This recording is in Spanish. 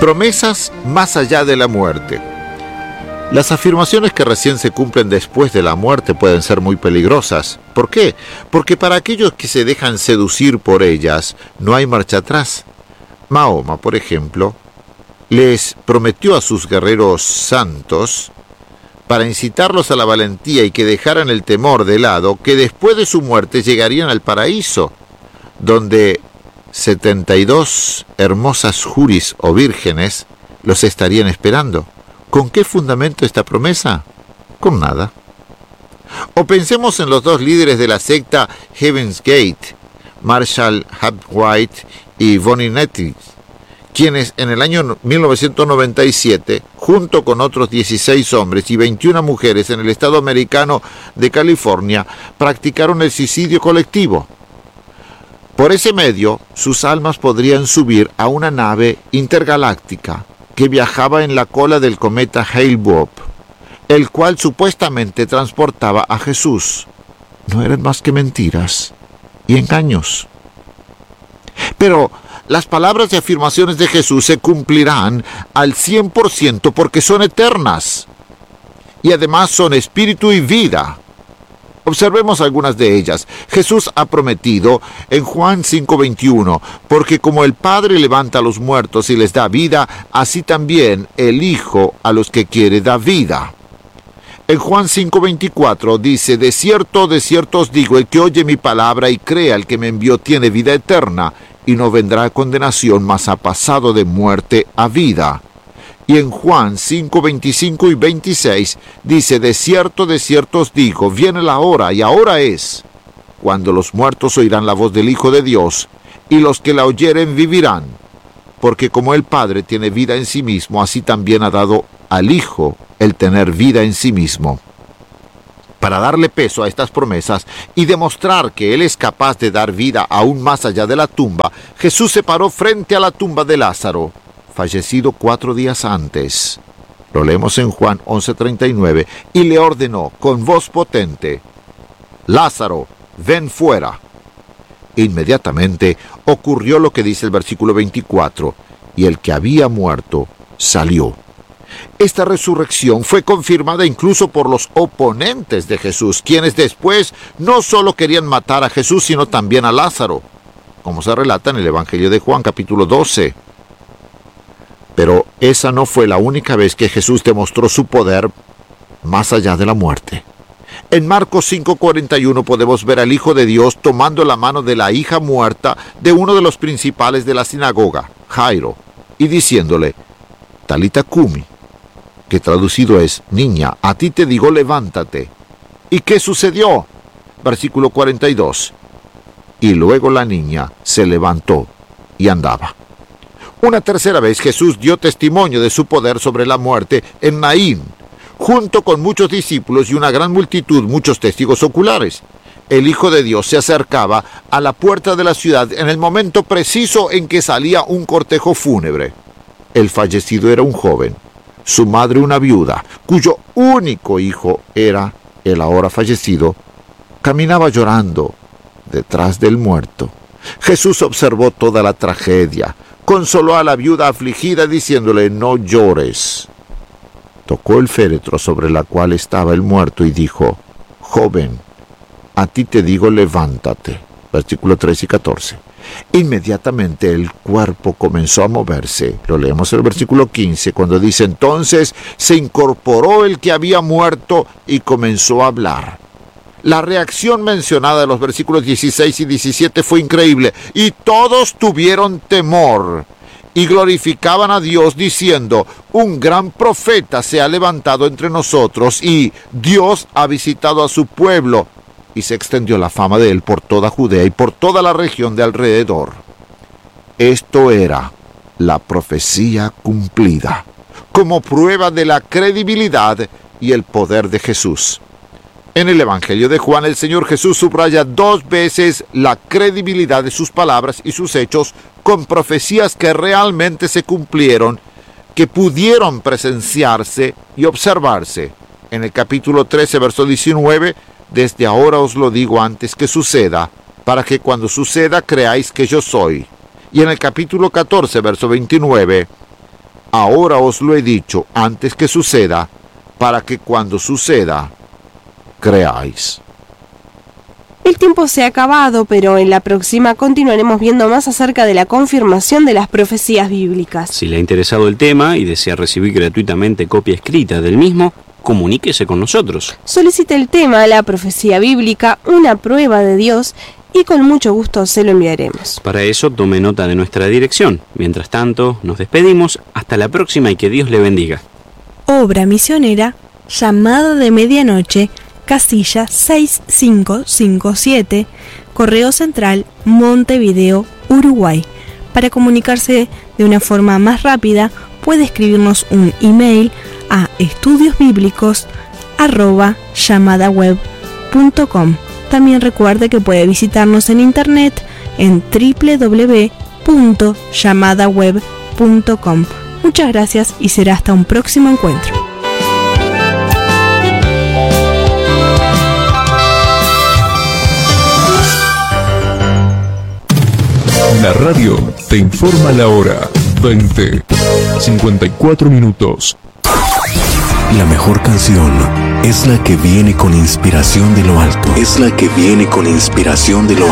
Promesas más allá de la muerte. Las afirmaciones que recién se cumplen después de la muerte pueden ser muy peligrosas. ¿Por qué? Porque para aquellos que se dejan seducir por ellas, no hay marcha atrás. Mahoma, por ejemplo, les prometió a sus guerreros santos, para incitarlos a la valentía y que dejaran el temor de lado, que después de su muerte llegarían al paraíso, donde 72 hermosas juris o vírgenes los estarían esperando. ¿Con qué fundamento esta promesa? Con nada. O pensemos en los dos líderes de la secta Heaven's Gate, Marshall White y Bonnie Nettis, quienes en el año 1997, junto con otros 16 hombres y 21 mujeres en el estado americano de California, practicaron el suicidio colectivo. Por ese medio, sus almas podrían subir a una nave intergaláctica que viajaba en la cola del cometa Hale-Bopp, el cual supuestamente transportaba a Jesús. No eran más que mentiras y engaños. Pero las palabras y afirmaciones de Jesús se cumplirán al 100% porque son eternas y además son espíritu y vida. Observemos algunas de ellas. Jesús ha prometido en Juan 5:21, porque como el Padre levanta a los muertos y les da vida, así también el Hijo a los que quiere da vida. En Juan 5:24 dice, de cierto os digo, el que oye mi palabra y crea al que me envió tiene vida eterna, y no vendrá a condenación, mas ha pasado de muerte a vida. Y en Juan 5:25 y 26 dice, de cierto os digo, viene la hora, y ahora es, cuando los muertos oirán la voz del Hijo de Dios, y los que la oyeren vivirán. Porque como el Padre tiene vida en sí mismo, así también ha dado al Hijo el tener vida en sí mismo. Para darle peso a estas promesas y demostrar que Él es capaz de dar vida aún más allá de la tumba, Jesús se paró frente a la tumba de Lázaro, fallecido 4 días antes. Lo leemos en Juan 11:39, y le ordenó con voz potente, Lázaro, ven fuera. Inmediatamente ocurrió lo que dice el versículo 24, y el que había muerto salió. Esta resurrección fue confirmada incluso por los oponentes de Jesús, quienes después no solo querían matar a Jesús, sino también a Lázaro, como se relata en el Evangelio de Juan, capítulo 12. Pero esa no fue la única vez que Jesús demostró su poder más allá de la muerte. En Marcos 5:41 podemos ver al Hijo de Dios tomando la mano de la hija muerta de uno de los principales de la sinagoga, Jairo, y diciéndole, Talita Cumi, que traducido es, niña, a ti te digo, levántate. ¿Y qué sucedió? Versículo 42. Y luego la niña se levantó y andaba. Una tercera vez Jesús dio testimonio de su poder sobre la muerte en Naín, junto con muchos discípulos y una gran multitud, muchos testigos oculares. El Hijo de Dios se acercaba a la puerta de la ciudad en el momento preciso en que salía un cortejo fúnebre. El fallecido era un joven, su madre una viuda, cuyo único hijo era el ahora fallecido. Caminaba llorando detrás del muerto. Jesús observó toda la tragedia, consoló a la viuda afligida diciéndole, no llores. Tocó el féretro sobre la cual estaba el muerto y dijo, joven, a ti te digo, levántate. Versículos 13 y 14. Inmediatamente el cuerpo comenzó a moverse. Lo leemos en el versículo 15, cuando dice, entonces se incorporó el que había muerto y comenzó a hablar. La reacción mencionada en los versículos 16 y 17 fue increíble, y todos tuvieron temor y glorificaban a Dios diciendo, un gran profeta se ha levantado entre nosotros y Dios ha visitado a su pueblo. Y se extendió la fama de él por toda Judea y por toda la región de alrededor. Esto era la profecía cumplida, como prueba de la credibilidad y el poder de Jesús. En el Evangelio de Juan, el Señor Jesús subraya 2 veces la credibilidad de sus palabras y sus hechos con profecías que realmente se cumplieron, que pudieron presenciarse y observarse. En el capítulo 13, verso 19, desde ahora os lo digo antes que suceda, para que cuando suceda creáis que yo soy. Y en el capítulo 14, verso 29, Ahora os lo he dicho antes que suceda, para que cuando suceda, creáis. El tiempo se ha acabado, pero en la próxima continuaremos viendo más acerca de la confirmación de las profecías bíblicas. Si le ha interesado el tema y desea recibir gratuitamente copia escrita del mismo, comuníquese con nosotros. Solicite el tema, la profecía bíblica, una prueba de Dios, y con mucho gusto se lo enviaremos. Para eso tome nota de nuestra dirección. Mientras tanto, nos despedimos. Hasta la próxima y que Dios le bendiga. Obra misionera, Llamado de Medianoche, casilla 6557, Correo Central, Montevideo, Uruguay. Para comunicarse de una forma más rápida, puede escribirnos un email a estudiosbiblicos@llamadaweb.com. También recuerde que puede visitarnos en internet en www.llamadaweb.com. Muchas gracias y será hasta un próximo encuentro. La radio te informa la hora. 20:54 minutos. La mejor canción es la que viene con inspiración de lo alto. Es la que viene con inspiración de lo alto.